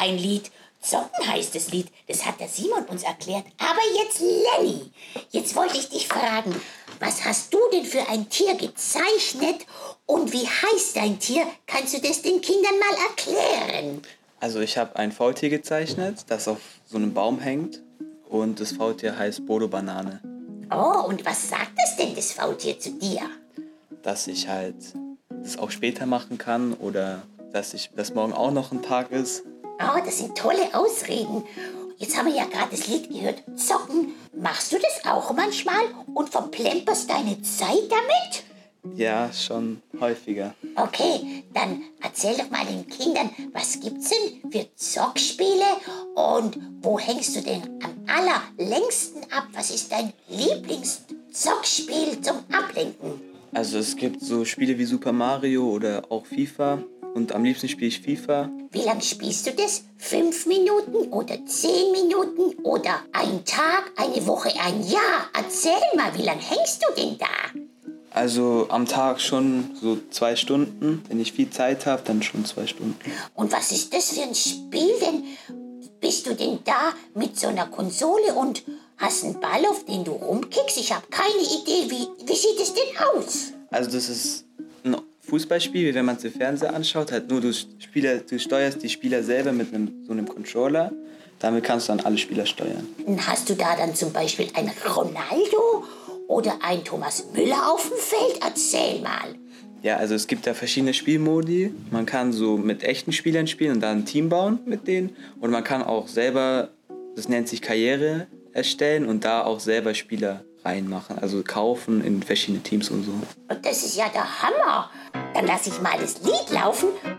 ein Lied. Zocken heißt das Lied. Das hat der Simon uns erklärt. Aber jetzt, Lenny, jetzt wollte ich dich fragen, was hast du denn für ein Tier gezeichnet und wie heißt dein Tier? Kannst du das den Kindern mal erklären? Also ich habe ein Faultier gezeichnet, das auf so einem Baum hängt und das Faultier heißt Bodo Banane. Oh, und was sagt es denn, das Faultier, zu dir? Dass ich halt das auch später machen kann oder dass morgen auch noch ein Tag ist. Oh, das sind tolle Ausreden. Jetzt haben wir ja gerade das Lied gehört, Zocken. Machst du das auch manchmal und verplemperst deine Zeit damit? Ja, schon häufiger. Okay, dann erzähl doch mal den Kindern, was gibt's denn für Zockspiele und wo hängst du denn am allerlängsten ab? Was ist dein Lieblingszockspiel zum Ablenken? Also es gibt so Spiele wie Super Mario oder auch FIFA und am liebsten spiele ich FIFA. Wie lange spielst du das? 5 Minuten oder 10 Minuten oder ein Tag, eine Woche, ein Jahr? Erzähl mal, wie lange hängst du denn da? Also am Tag schon so 2 Stunden. Wenn ich viel Zeit habe, dann schon 2 Stunden. Und was ist das für ein Spiel denn? Bist du denn da mit so einer Konsole und hast einen Ball, auf den du rumkickst? Ich habe keine Idee. Wie sieht es denn aus? Also das ist ein Fußballspiel, wie wenn man es im Fernseher anschaut. Halt nur du steuerst die Spieler selber mit so einem Controller. Damit kannst du dann alle Spieler steuern. Hast du da dann zum Beispiel einen Ronaldo oder einen Thomas Müller auf dem Feld? Erzähl mal. Ja, also es gibt da verschiedene Spielmodi. Man kann so mit echten Spielern spielen und dann ein Team bauen mit denen. Und man kann auch selber, das nennt sich Karriere, erstellen und da auch selber Spieler reinmachen. Also kaufen in verschiedene Teams und so. Und das ist ja der Hammer. Dann lass ich mal das Lied laufen